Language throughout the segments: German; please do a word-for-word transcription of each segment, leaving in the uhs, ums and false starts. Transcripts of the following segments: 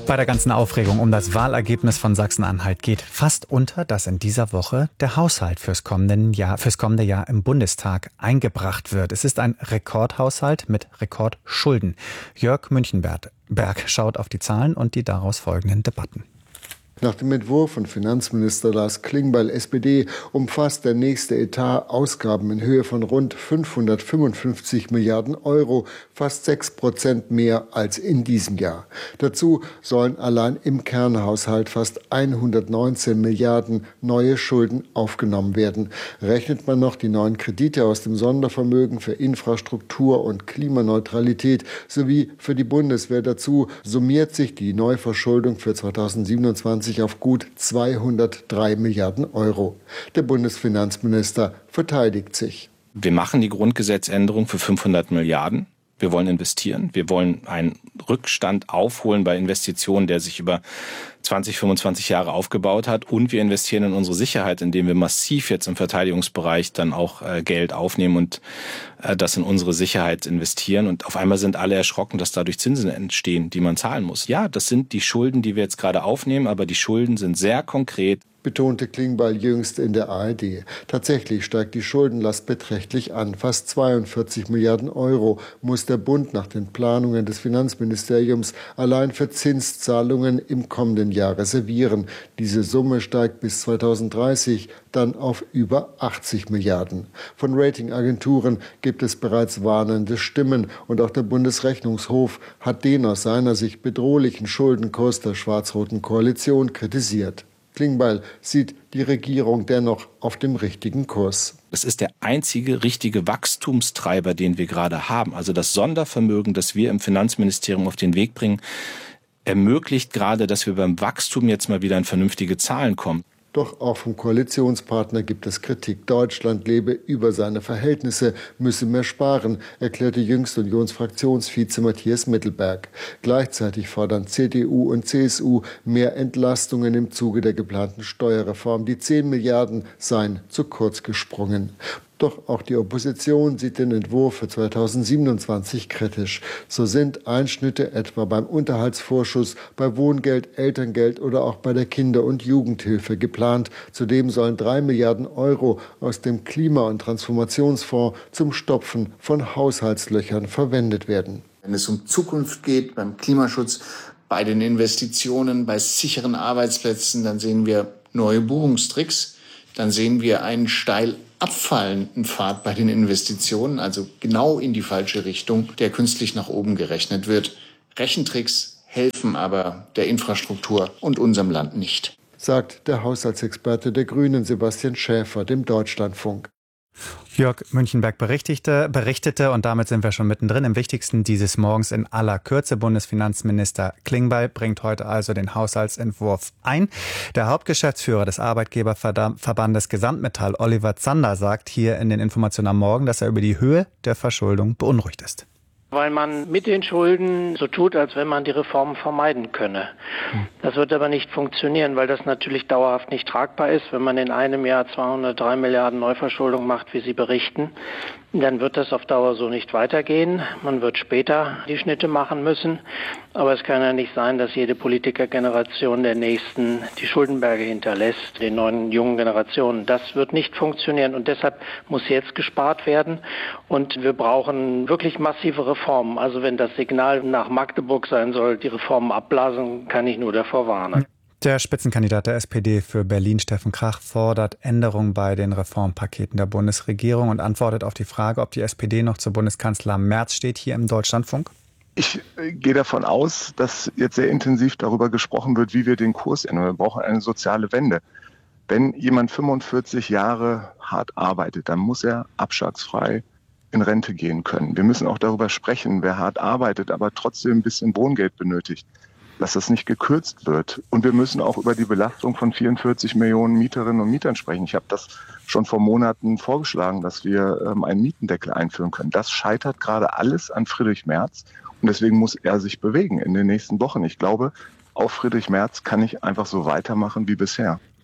Bei der ganzen Aufregung um das Wahlergebnis von Sachsen-Anhalt geht fast unter, dass in dieser Woche der Haushalt fürs kommende Jahr, fürs kommende Jahr im Bundestag eingebracht wird. Es ist ein Rekordhaushalt mit Rekordschulden. Jörg Münchenberg schaut auf die Zahlen und die daraus folgenden Debatten. Nach dem Entwurf von Finanzminister Lars Klingbeil, S P D, umfasst der nächste Etat Ausgaben in Höhe von rund fünfhundertfünfundfünfzig Milliarden Euro, fast sechs Prozent mehr als in diesem Jahr. Dazu sollen allein im Kernhaushalt fast hundertneunzehn Milliarden neue Schulden aufgenommen werden. Rechnet man noch die neuen Kredite aus dem Sondervermögen für Infrastruktur und Klimaneutralität sowie für die Bundeswehr dazu, summiert sich die Neuverschuldung für zweitausendsiebenundzwanzig auf gut zweihundertdrei Milliarden Euro. Der Bundesfinanzminister verteidigt sich. Wir machen die Grundgesetzänderung für fünfhundert Milliarden. Wir wollen investieren. Wir wollen einen Rückstand aufholen bei Investitionen, der sich über zwanzig, fünfundzwanzig Jahre aufgebaut hat. Und wir investieren in unsere Sicherheit, indem wir massiv jetzt im Verteidigungsbereich dann auch äh, Geld aufnehmen und äh, das in unsere Sicherheit investieren. Und auf einmal sind alle erschrocken, dass dadurch Zinsen entstehen, die man zahlen muss. Ja, das sind die Schulden, die wir jetzt gerade aufnehmen, aber die Schulden sind sehr konkret, betonte Klingbeil jüngst in der A R D. Tatsächlich steigt die Schuldenlast beträchtlich an. Fast zweiundvierzig Milliarden Euro muss der Bund nach den Planungen des Finanzministeriums allein für Zinszahlungen im kommenden Jahr reservieren. Diese Summe steigt bis zweitausenddreißig dann auf über achtzig Milliarden. Von Ratingagenturen gibt es bereits warnende Stimmen und auch der Bundesrechnungshof hat den aus seiner Sicht bedrohlichen Schuldenkurs der schwarz-roten Koalition kritisiert. Klingbeil sieht die Regierung dennoch auf dem richtigen Kurs. Das ist der einzige richtige Wachstumstreiber, den wir gerade haben. Also das Sondervermögen, das wir im Finanzministerium auf den Weg bringen, ermöglicht gerade, dass wir beim Wachstum jetzt mal wieder in vernünftige Zahlen kommen. Doch auch vom Koalitionspartner gibt es Kritik. Deutschland lebe über seine Verhältnisse, müsse mehr sparen, erklärte jüngst Unionsfraktionsvize Matthias Mittelberg. Gleichzeitig fordern C D U und C S U mehr Entlastungen im Zuge der geplanten Steuerreform. Die zehn Milliarden seien zu kurz gesprungen. Doch auch die Opposition sieht den Entwurf für zweitausendsiebenundzwanzig kritisch. So sind Einschnitte etwa beim Unterhaltsvorschuss, bei Wohngeld, Elterngeld oder auch bei der Kinder- und Jugendhilfe geplant. Zudem sollen drei Milliarden Euro aus dem Klima- und Transformationsfonds zum Stopfen von Haushaltslöchern verwendet werden. Wenn es um Zukunft geht, beim Klimaschutz, bei den Investitionen, bei sicheren Arbeitsplätzen, dann sehen wir neue Buchungstricks. Dann sehen wir einen steil abfallenden Pfad bei den Investitionen, also genau in die falsche Richtung, der künstlich nach oben gerechnet wird. Rechentricks helfen aber der Infrastruktur und unserem Land nicht, sagt der Haushaltsexperte der Grünen Sebastian Schäfer dem Deutschlandfunk. Jörg Münchenberg berichtete, berichtete und damit sind wir schon mittendrin im Wichtigsten dieses Morgens in aller Kürze. Bundesfinanzminister Klingbeil bringt heute also den Haushaltsentwurf ein. Der Hauptgeschäftsführer des Arbeitgeberverbandes Gesamtmetall, Oliver Zander, sagt hier in den Informationen am Morgen, dass er über die Höhe der Verschuldung beunruhigt ist. Weil man mit den Schulden so tut, als wenn man die Reformen vermeiden könne. Das wird aber nicht funktionieren, weil das natürlich dauerhaft nicht tragbar ist. Wenn man in einem Jahr zweihundertdrei Milliarden Neuverschuldung macht, wie Sie berichten, dann wird das auf Dauer so nicht weitergehen. Man wird später die Schnitte machen müssen. Aber es kann ja nicht sein, dass jede Politikergeneration der nächsten die Schuldenberge hinterlässt, den neuen jungen Generationen. Das wird nicht funktionieren und deshalb muss jetzt gespart werden. Und wir brauchen wirklich massive Reformen. Also wenn das Signal nach Magdeburg sein soll, die Reformen abblasen, kann ich nur davor warnen. Der Spitzenkandidat der S P D für Berlin, Steffen Krach, fordert Änderungen bei den Reformpaketen der Bundesregierung und antwortet auf die Frage, ob die S P D noch zu Bundeskanzler Merz steht, hier im Deutschlandfunk. Ich gehe davon aus, dass jetzt sehr intensiv darüber gesprochen wird, wie wir den Kurs ändern. Wir brauchen eine soziale Wende. Wenn jemand fünfundvierzig Jahre hart arbeitet, dann muss er abschlagsfrei in Rente gehen können. Wir müssen auch darüber sprechen, wer hart arbeitet, aber trotzdem ein bisschen Wohngeld benötigt, dass das nicht gekürzt wird. Und wir müssen auch über die Belastung von vierundvierzig Millionen Mieterinnen und Mietern sprechen. Ich habe das schon vor Monaten vorgeschlagen, dass wir ähm, einen Mietendeckel einführen können. Das scheitert gerade alles an Friedrich Merz und deswegen muss er sich bewegen in den nächsten Wochen. Ich glaube, auf Friedrich Merz kann ich einfach so weitermachen wie bisher.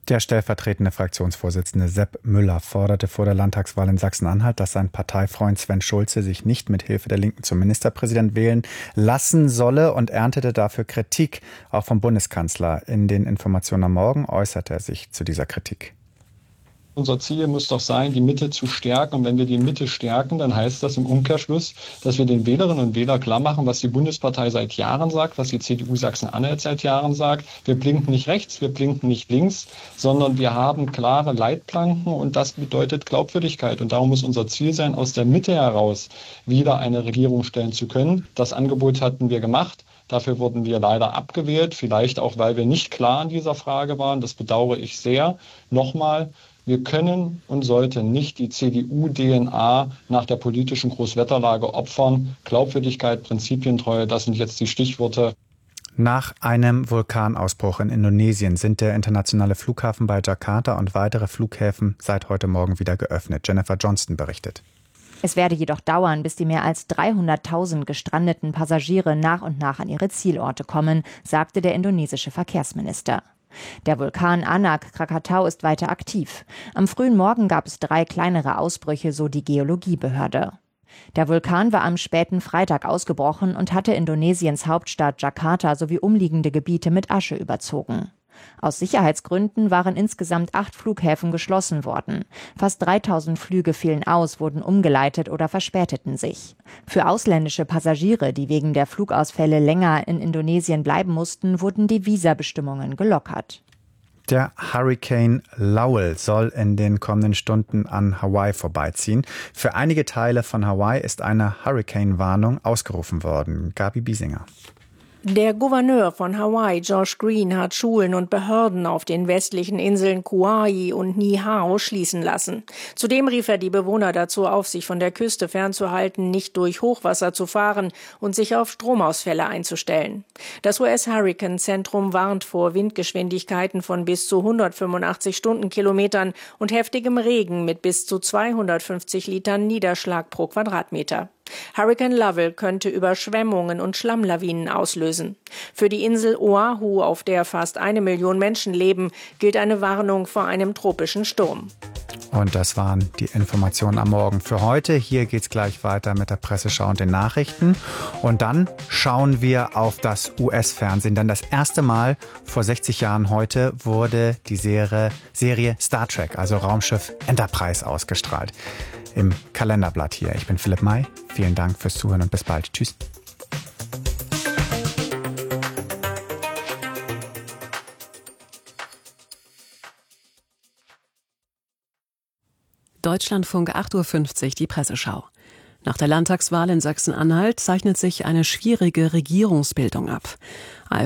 Der stellvertretende Fraktionsvorsitzende Sepp Müller forderte vor der Landtagswahl in Sachsen-Anhalt, dass sein Parteifreund Sven Schulze sich nicht mit Hilfe der Linken zum Ministerpräsident wählen lassen solle und erntete dafür Kritik, auch vom Bundeskanzler. In den Informationen am Morgen äußerte er sich zu dieser Kritik. Unser Ziel muss doch sein, die Mitte zu stärken. Und wenn wir die Mitte stärken, dann heißt das im Umkehrschluss, dass wir den Wählerinnen und Wählern klar machen, was die Bundespartei seit Jahren sagt, was die C D U Sachsen-Anhalt seit Jahren sagt. Wir blinken nicht rechts, wir blinken nicht links, sondern wir haben klare Leitplanken und das bedeutet Glaubwürdigkeit. Und darum muss unser Ziel sein, aus der Mitte heraus wieder eine Regierung stellen zu können. Das Angebot hatten wir gemacht. Dafür wurden wir leider abgewählt, vielleicht auch, weil wir nicht klar in dieser Frage waren. Das bedauere ich sehr. Nochmal. Wir können und sollten nicht die C D U-D N A nach der politischen Großwetterlage opfern. Glaubwürdigkeit, Prinzipientreue, das sind jetzt die Stichworte. Nach einem Vulkanausbruch in Indonesien sind der internationale Flughafen bei Jakarta und weitere Flughäfen seit heute Morgen wieder geöffnet. Jennifer Johnston berichtet. Es werde jedoch dauern, bis die mehr als dreihunderttausend gestrandeten Passagiere nach und nach an ihre Zielorte kommen, sagte der indonesische Verkehrsminister. Der Vulkan Anak Krakatau ist weiter aktiv. Am frühen Morgen gab es drei kleinere Ausbrüche, so die Geologiebehörde. Der Vulkan war am späten Freitag ausgebrochen und hatte Indonesiens Hauptstadt Jakarta sowie umliegende Gebiete mit Asche überzogen. Aus Sicherheitsgründen waren insgesamt acht Flughäfen geschlossen worden. Fast dreitausend Flüge fielen aus, wurden umgeleitet oder verspäteten sich. Für ausländische Passagiere, die wegen der Flugausfälle länger in Indonesien bleiben mussten, wurden die Visabestimmungen gelockert. Der Hurricane Lowell soll in den kommenden Stunden an Hawaii vorbeiziehen. Für einige Teile von Hawaii ist eine Hurricane-Warnung ausgerufen worden. Gabi Biesinger. Der Gouverneur von Hawaii, Josh Green, hat Schulen und Behörden auf den westlichen Inseln Kauai und Niihau schließen lassen. Zudem rief er die Bewohner dazu auf, sich von der Küste fernzuhalten, nicht durch Hochwasser zu fahren und sich auf Stromausfälle einzustellen. Das U S-Hurricane-Zentrum warnt vor Windgeschwindigkeiten von bis zu hundertfünfundachtzig Stundenkilometern und heftigem Regen mit bis zu zweihundertfünfzig Litern Niederschlag pro Quadratmeter. Hurricane Lowell könnte Überschwemmungen und Schlammlawinen auslösen. Für die Insel Oahu, auf der fast eine Million Menschen leben, gilt eine Warnung vor einem tropischen Sturm. Und das waren die Informationen am Morgen für heute. Hier geht's gleich weiter mit der Presseschau und den Nachrichten. Und dann schauen wir auf das U S-Fernsehen. Denn das erste Mal vor sechzig Jahren heute wurde die Serie, Serie Star Trek, also Raumschiff Enterprise, ausgestrahlt. Im Kalenderblatt hier. Ich bin Philipp May. Vielen Dank fürs Zuhören und bis bald. Tschüss. Deutschlandfunk acht Uhr fünfzig, die Presseschau. Nach der Landtagswahl in Sachsen-Anhalt zeichnet sich eine schwierige Regierungsbildung ab.